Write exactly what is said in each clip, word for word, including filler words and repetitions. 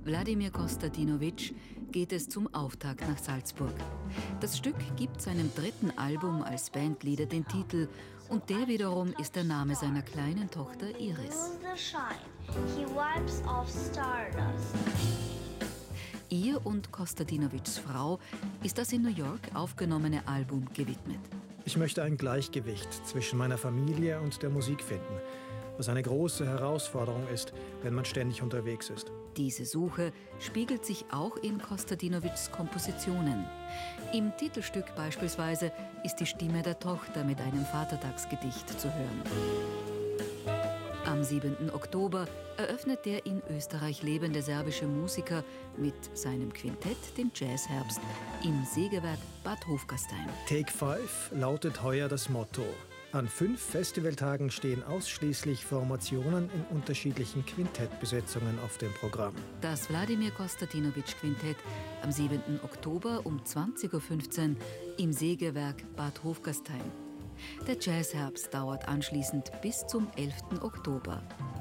Wladimir Kostadinowitsch geht es zum Auftakt nach Salzburg. Das Stück gibt seinem dritten Album als Bandleader den Titel und der wiederum ist der Name seiner kleinen Tochter Iris. Ihr und Kostadinowitschs Frau ist das in New York aufgenommene Album gewidmet. Ich möchte ein Gleichgewicht zwischen meiner Familie und der Musik finden, was eine große Herausforderung ist, wenn man ständig unterwegs ist. Diese Suche spiegelt sich auch in Kostadinowitschs Kompositionen. Im Titelstück beispielsweise ist die Stimme der Tochter mit einem Vatertagsgedicht zu hören. Am siebenten Oktober eröffnet der in Österreich lebende serbische Musiker mit seinem Quintett den Jazzherbst im Sägewerk Bad Hofgastein. Take Five lautet heuer das Motto. An fünf Festivaltagen stehen ausschließlich Formationen in unterschiedlichen Quintettbesetzungen auf dem Programm. Das Wladimir Kostadinowitsch-Quintett am siebenten Oktober um zwanzig Uhr fünfzehn im Sägewerk Bad Hofgastein. Der Jazzherbst dauert anschließend bis zum elften Oktober.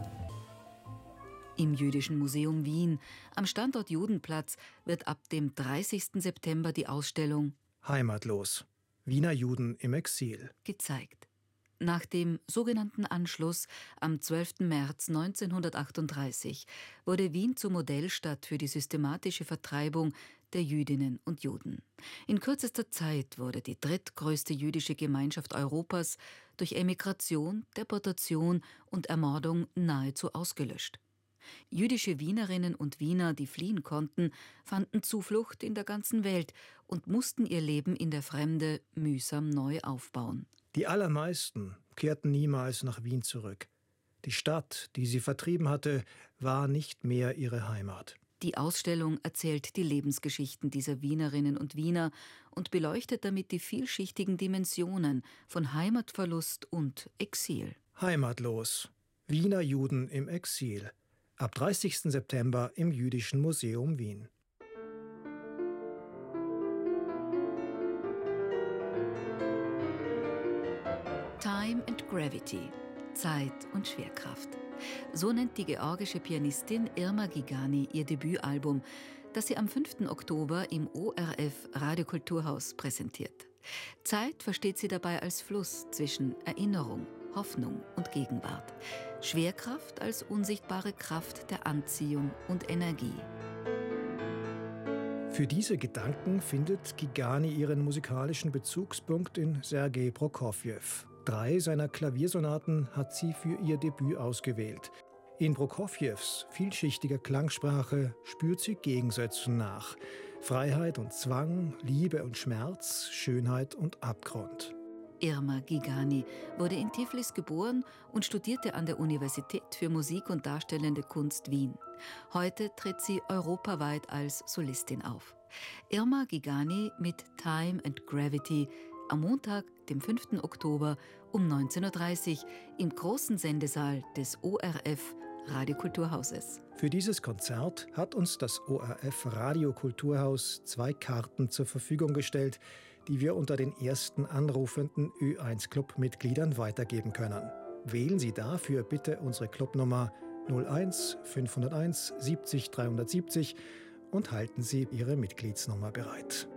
Im Jüdischen Museum Wien am Standort Judenplatz wird ab dem dreißigsten September die Ausstellung Heimatlos – Wiener Juden im Exil gezeigt. Nach dem sogenannten Anschluss am zwölften März neunzehnhundertachtunddreißig wurde Wien zur Modellstadt für die systematische Vertreibung der Jüdinnen und Juden. In kürzester Zeit wurde die drittgrößte jüdische Gemeinschaft Europas durch Emigration, Deportation und Ermordung nahezu ausgelöscht. Jüdische Wienerinnen und Wiener, die fliehen konnten, fanden Zuflucht in der ganzen Welt und mussten ihr Leben in der Fremde mühsam neu aufbauen. Die allermeisten kehrten niemals nach Wien zurück. Die Stadt, die sie vertrieben hatte, war nicht mehr ihre Heimat. Die Ausstellung erzählt die Lebensgeschichten dieser Wienerinnen und Wiener und beleuchtet damit die vielschichtigen Dimensionen von Heimatverlust und Exil. Heimatlos – Wiener Juden im Exil. Ab dreißigsten September im Jüdischen Museum Wien. Time and Gravity – Zeit und Schwerkraft. So nennt die georgische Pianistin Irma Gigani ihr Debütalbum, das sie am fünften Oktober im O R F Radiokulturhaus präsentiert. Zeit versteht sie dabei als Fluss zwischen Erinnerung, Hoffnung und Gegenwart. Schwerkraft als unsichtbare Kraft der Anziehung und Energie. Für diese Gedanken findet Gigani ihren musikalischen Bezugspunkt in Sergei Prokofjew. Drei seiner Klaviersonaten hat sie für ihr Debüt ausgewählt. In Prokofjews vielschichtiger Klangsprache spürt sie Gegensätzen nach. Freiheit und Zwang, Liebe und Schmerz, Schönheit und Abgrund. Irma Gigani wurde in Tiflis geboren und studierte an der Universität für Musik und Darstellende Kunst Wien. Heute tritt sie europaweit als Solistin auf. Irma Gigani mit Time and Gravity am Montag, dem fünften Oktober um neunzehn Uhr dreißig im großen Sendesaal des O R F Radiokulturhauses. Für dieses Konzert hat uns das O R F Radiokulturhaus zwei Karten zur Verfügung gestellt, die wir unter den ersten anrufenden Ö eins Club-Mitgliedern weitergeben können. Wählen Sie dafür bitte unsere Clubnummer null eins fünfhunderteins siebzig dreihundertsiebzig und halten Sie Ihre Mitgliedsnummer bereit.